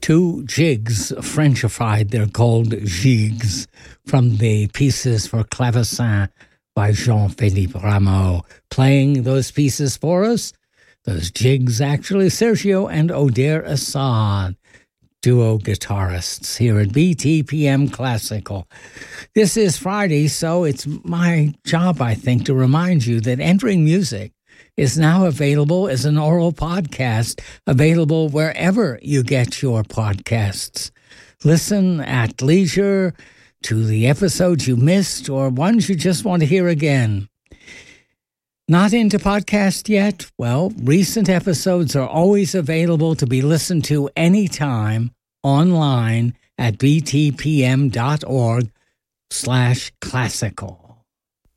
Two jigs, Frenchified, they're called gigs, from the Pieces for Clavecin by Jean-Philippe Rameau. Playing those pieces for us, those jigs actually, Sergio and Odair Assad, duo guitarists here at BTPM Classical. This is Friday, so it's my job, I think, to remind you that Entering Music is now available as an oral podcast, available wherever you get your podcasts. Listen at leisure to the episodes you missed or ones you just want to hear again. Not into podcast yet? Well, recent episodes are always available to be listened to anytime online at btpm.org/classical.